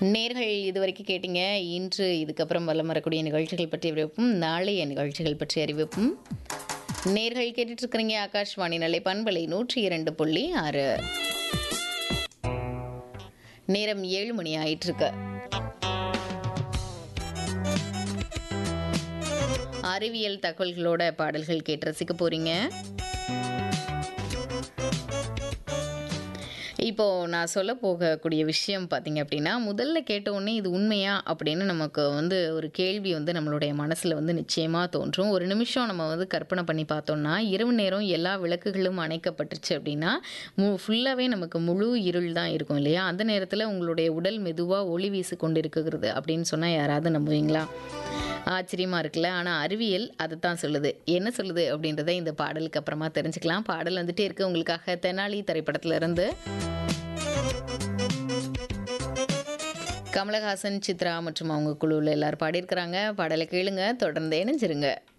நேர்கள் இதுவரைக்கும் கேட்டீங்க. இன்று இதுக்கப்புறம் வலம் வரக்கூடிய நிகழ்ச்சிகள் பற்றி அறிவிப்பும், நாளைய நிகழ்ச்சிகள் பற்றி அறிவிப்பும். நேர்கள் கேட்டுட்டு இருக்கிறீங்க ஆகாஷ்வாணி நிலை பண்பலை 102.6. நேரம் 7 மணி ஆயிட்டு இருக்கு. அறிவியல் தகவல்களோட பாடல்கள் கேட்டு ரசிக்க போறீங்க. இப்போது நான் சொல்ல போகக்கூடிய விஷயம் பார்த்தீங்க அப்படின்னா, முதல்ல கேட்ட உடனே இது உண்மையா அப்படின்னு நமக்கு ஒரு கேள்வி நம்மளுடைய மனசில் நிச்சயமாக தோன்றும். ஒரு நிமிஷம் நம்ம கற்பனை பண்ணி பார்த்தோம்னா, இரவு நேரம் எல்லா விளக்குகளும் அணைக்கப்பட்டுருச்சு அப்படின்னா ஃபுல்லாகவே நமக்கு முழு இருள் தான் இருக்கும் இல்லையா? அந்த நேரத்தில் உங்களுடைய உடல் மெதுவாக ஒளி வீசி கொண்டு இருக்கிறது அப்படின்னு சொன்னால் யாராவது நம்புவீங்களா? ஆச்சரியமாக இருக்குல்ல. ஆனால் அறிவியல் அதை தான் சொல்லுது. என்ன சொல்லுது அப்படின்றத இந்த பாடலுக்கு அப்புறமா தெரிஞ்சுக்கலாம். பாடல் வந்துட்டே இருக்கு உங்களுக்காக. தெனாலி திரைப்படத்துல இருந்து கமலஹாசன், சித்ரா மற்றும் அவங்க குழுவில் எல்லாரும் பாடியிருக்கிறாங்க. பாடலை கேளுங்க, தொடர்ந்து இணைஞ்சிருங்க.